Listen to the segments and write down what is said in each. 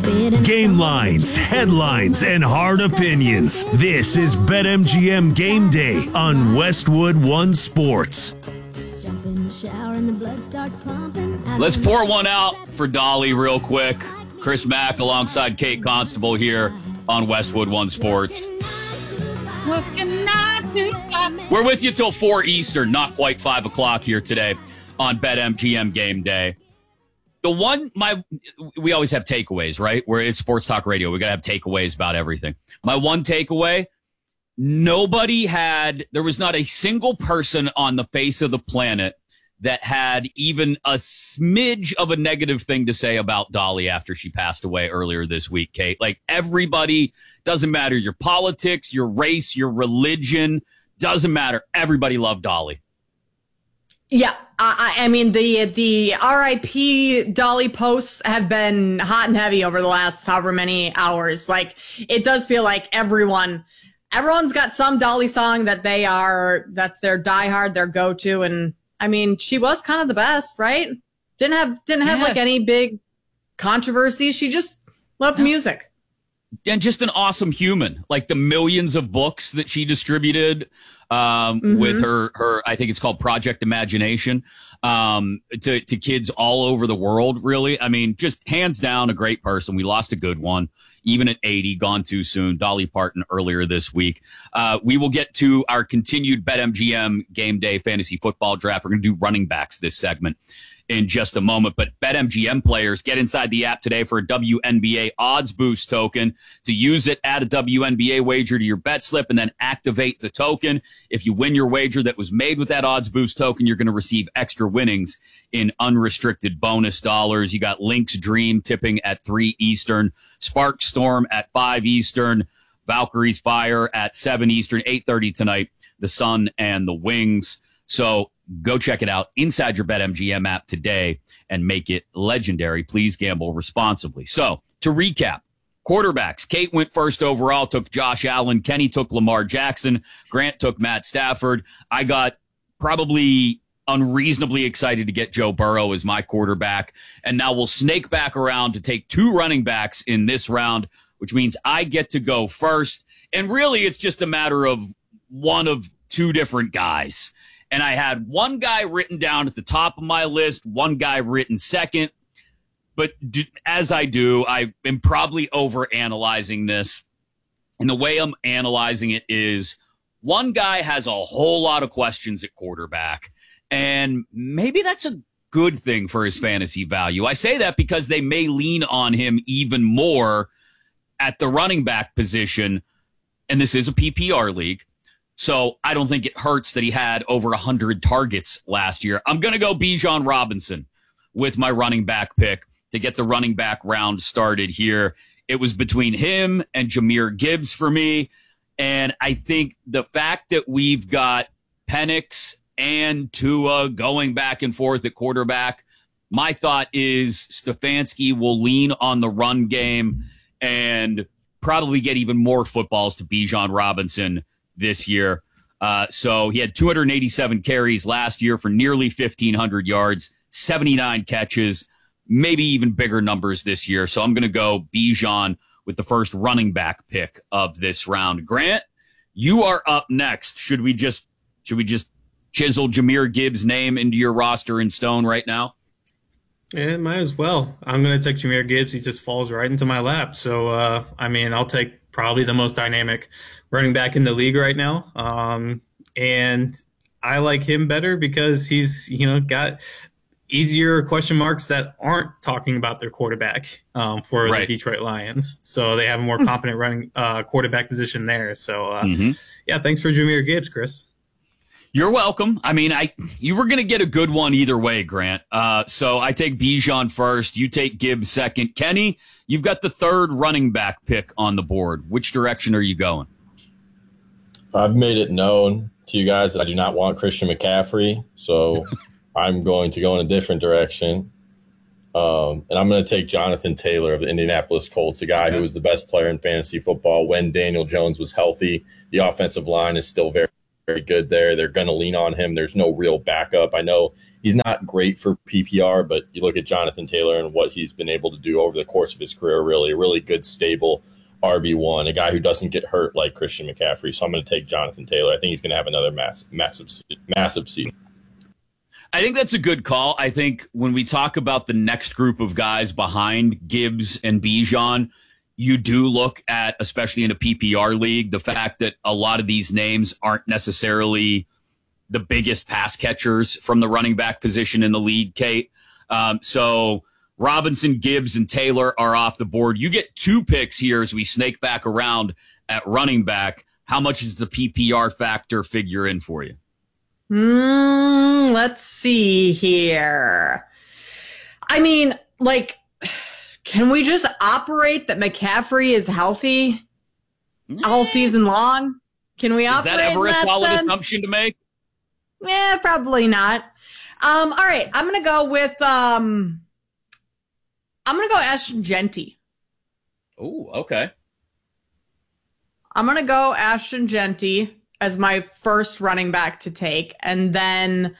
Game lines, headlines, and hard opinions. This is BetMGM Game Day on Westwood One Sports. Let's pour one out for Dolly real quick. Chris Mack alongside Kate Constable here on Westwood One Sports. We're with you till 4 Eastern, not quite 5 o'clock here today on BetMGM Game Day. We always have takeaways, right? Where it's sports talk radio. We got to have takeaways about everything. My one takeaway, there was not a single person on the face of the planet that had even a smidge of a negative thing to say about Dolly after she passed away earlier this week, Kate. Like, everybody, doesn't matter your politics, your race, your religion, doesn't matter. Everybody loved Dolly. Yeah, I mean, the RIP Dolly posts have been hot and heavy over the last however many hours. Like, it does feel like everyone's got some Dolly song that's their diehard, their go-to. And I mean, she was kind of the best, right? Didn't have like any big controversy. She just loved music. And just an awesome human. Like, the millions of books that she distributed with her, I think it's called Project Imagination, to kids all over the world, really. I mean, just hands down a great person. We lost a good one, even at 80, gone too soon. Dolly Parton earlier this week. We will get to our continued BetMGM Game Day fantasy football draft. We're going to do running backs this segment in just a moment. But BetMGM players, get inside the app today for a WNBA odds boost token. To use it, add a WNBA wager to your bet slip and then activate the token. If you win your wager that was made with that odds boost token, you're going to receive extra winnings in unrestricted bonus dollars. You got Lynx Dream tipping at 3 Eastern, Spark Storm at 5 Eastern, Valkyrie's Fire at 7 Eastern, 8:30 tonight, the Sun and the Wings. So go check it out inside your BetMGM app today and make it legendary. Please gamble responsibly. So, to recap, quarterbacks. Kate went first overall, took Josh Allen. Kenny took Lamar Jackson. Grant took Matt Stafford. I got probably unreasonably excited to get Joe Burrow as my quarterback. And now we'll snake back around to take 2 running backs in this round, which means I get to go first. And really, it's just a matter of one of 2 different guys. And I had one guy written down at the top of my list, one guy written second. But as I do, I am probably overanalyzing this. And the way I'm analyzing it is one guy has a whole lot of questions at quarterback. And maybe that's a good thing for his fantasy value. I say that because they may lean on him even more at the running back position. And this is a PPR league. So I don't think it hurts that he had over 100 targets last year. I'm going to go Bijan Robinson with my running back pick to get the running back round started here. It was between him and Jahmyr Gibbs for me. And I think the fact that we've got Penix and Tua going back and forth at quarterback, my thought is Stefanski will lean on the run game and probably get even more footballs to Bijan Robinson this year. So he had 287 carries last year for nearly 1,500 yards, 79 catches, maybe even bigger numbers this year. So I'm going to go Bijan with the first running back pick of this round. Grant, you are up next. Should we just chisel Jahmyr Gibbs' name into your roster in stone right now? Yeah, might as well. I'm going to take Jahmyr Gibbs. He just falls right into my lap. So, I'll take probably the most dynamic running back in the league right now. And I like him better because he's, got easier question marks that aren't talking about their quarterback for the Detroit Lions. So they have a more competent running quarterback position there. So, thanks for Jahmyr Gibbs, Chris. You're welcome. I mean, you were going to get a good one either way, Grant. So I take Bijan first. You take Gibbs second. Kenny, you've got the third running back pick on the board. Which direction are you going? I've made it known to you guys that I do not want Christian McCaffrey, so I'm going to go in a different direction. And I'm going to take Jonathan Taylor of the Indianapolis Colts, a guy who was the best player in fantasy football when Daniel Jones was healthy. The offensive line is still very, very good there. They're going to lean on him. There's no real backup. I know He's not great for PPR, but you look at Jonathan Taylor and what he's been able to do over the course of his career, really, a really good, stable RB1, a guy who doesn't get hurt like Christian McCaffrey. So I'm going to take Jonathan Taylor. I think he's going to have another massive season. I think that's a good call. I think when we talk about the next group of guys behind Gibbs and Bijan, you do look at, especially in a PPR league, the fact that a lot of these names aren't necessarily the biggest pass catchers from the running back position in the league, Kate. So Robinson, Gibbs, and Taylor are off the board. You get 2 picks here as we snake back around at running back. How much does the PPR factor figure in for you? Let's see here. I mean, like, can we just operate that McCaffrey is healthy all season long? Can we operate? Is that ever a solid sense? assumption to make? Yeah, probably not. All right, I'm gonna go with I'm gonna go Ashton Genty. Oh, okay. I'm gonna go Ashton Genty as my first running back to take, and then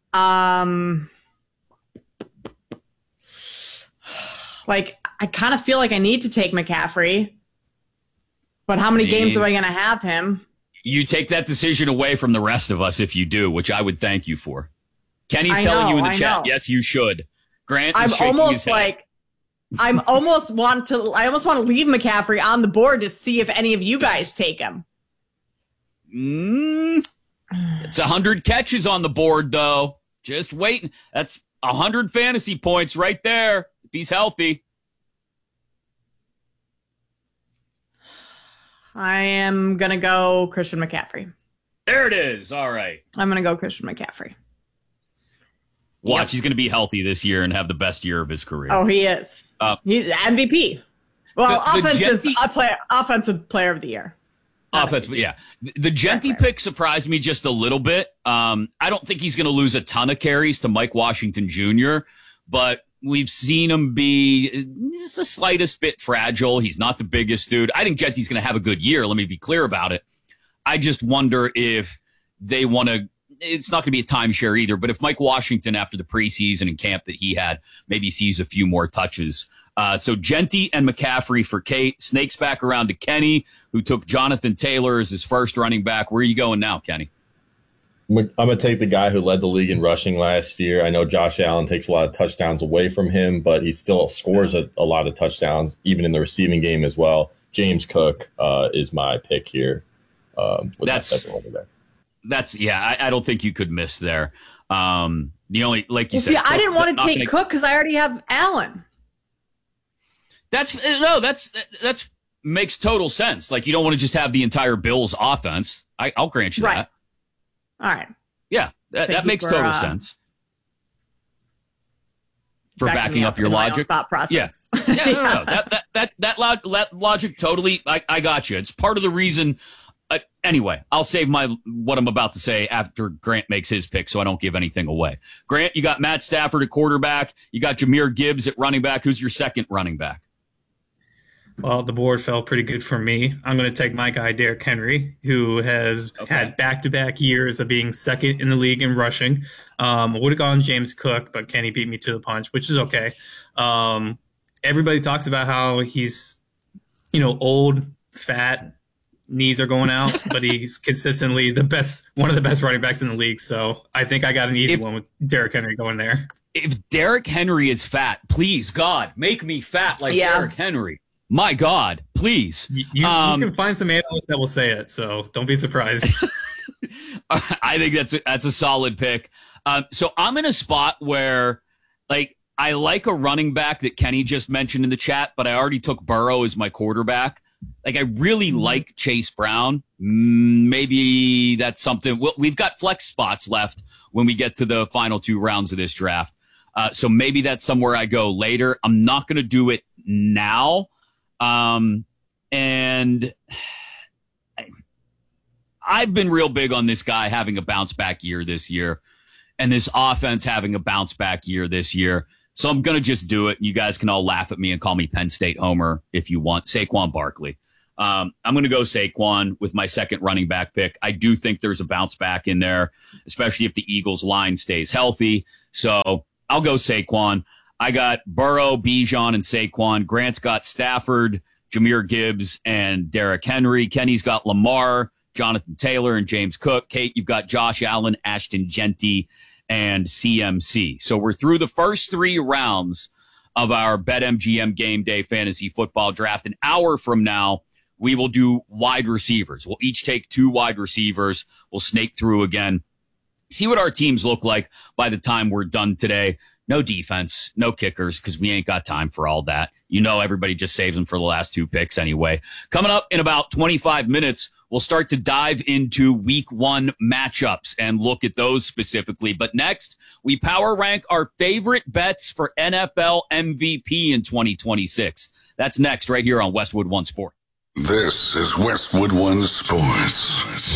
like, I kind of feel like I need to take McCaffrey, but how many games am I gonna have him? You take that decision away from the rest of us if you do, which I would thank you for. Kenny's telling you in the chat, yes, you should. Grant is shaking his head. I almost want to leave McCaffrey on the board to see if any of you guys take him. It's 100 catches on the board, though. Just waiting. That's 100 fantasy points right there if he's healthy. I am going to go Christian McCaffrey. There it is. All right. I'm going to go Christian McCaffrey. Watch, he's going to be healthy this year and have the best year of his career. Oh, he is. He's MVP. Well, offensive player of the year. Offensive, yeah. The Genty pick surprised me just a little bit. I don't think he's going to lose a ton of carries to Mike Washington Jr., but we've seen him be just the slightest bit fragile. He's not the biggest dude. I think Genty's going to have a good year. Let me be clear about it. I just wonder if they want to. It's not going to be a timeshare either, but if Mike Washington, after the preseason and camp that he had, maybe sees a few more touches. So Genty and McCaffrey for Kate. Snakes back around to Kenny, who took Jonathan Taylor as his first running back. Where are you going now, Kenny? I'm going to take the guy who led the league in rushing last year. I know Josh Allen takes a lot of touchdowns away from him, but he still scores a lot of touchdowns, even in the receiving game as well. James Cook is my pick here. That's I don't think you could miss there. The only, like you said, I didn't want to take Cook because I already have Allen. That's makes total sense. Like, you don't want to just have the entire Bills offense. I'll grant you that. All right. Yeah, that makes total sense. For backing up your logic. Thought process. Yeah. No. That logic totally. I got you. It's part of the reason. Anyway, I'll save what I'm about to say after Grant makes his pick, so I don't give anything away. Grant, you got Matt Stafford at quarterback. You got Jahmyr Gibbs at running back. Who's your second running back? Well, the board fell pretty good for me. I'm going to take my guy, Derrick Henry, who has had back-to-back years of being second in the league in rushing. Would have gone James Cook, but Kenny beat me to the punch, which is okay. Everybody talks about how he's, old, fat, knees are going out, but he's consistently one of the best running backs in the league. So I think I got an easy one with Derrick Henry going there. If Derrick Henry is fat, please, God, make me fat like Derrick Henry. My God, please. You can find some analysts that will say it, so don't be surprised. I think that's a solid pick. So I'm in a spot where, I like a running back that Kenny just mentioned in the chat, but I already took Burrow as my quarterback. I really like Chase Brown. Maybe that's something. We've got flex spots left when we get to the final 2 rounds of this draft. So maybe that's somewhere I go later. I'm not going to do it now. And I've been real big on this guy having a bounce back year this year and this offense having a bounce back year this year. So I'm going to just do it. You guys can all laugh at me and call me Penn State Homer if you want. Saquon Barkley. I'm going to go Saquon with my second running back pick. I do think there's a bounce back in there, especially if the Eagles line stays healthy. So I'll go Saquon. I got Burrow, Bijan, and Saquon. Grant's got Stafford, Jahmyr Gibbs, and Derrick Henry. Kenny's got Lamar, Jonathan Taylor, and James Cook. Kate, you've got Josh Allen, Ashton Genty, and CMC. So we're through the first 3 rounds of our BetMGM Game Day Fantasy Football Draft. An hour from now, we will do wide receivers. We'll each take 2 wide receivers. We'll snake through again, see what our teams look like by the time we're done today. No defense, no kickers, because we ain't got time for all that. You know, everybody just saves them for the last 2 picks anyway. Coming up in about 25 minutes, we'll start to dive into week 1 matchups and look at those specifically. But next, we power rank our favorite bets for NFL MVP in 2026. That's next right here on Westwood One Sports. This is Westwood One Sports.